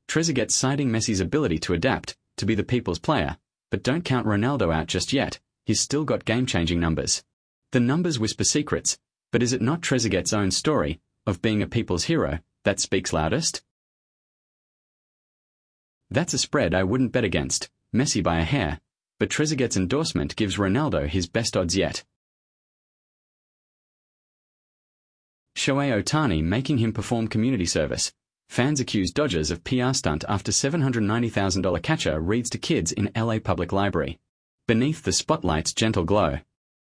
Trezeguet citing Messi's ability to adapt, to be the people's player, but don't count Ronaldo out just yet, he's still got game-changing numbers. The numbers whisper secrets, but is it not Trezeguet's own story, of being a people's hero, that speaks loudest? That's a spread I wouldn't bet against, Messi by a hair, but Trezeguet's endorsement gives Ronaldo his best odds yet. Shohei Ohtani making him perform community service. Fans accuse Dodgers of PR stunt after $790,000 catcher reads to kids in LA Public Library. Beneath the spotlight's gentle glow,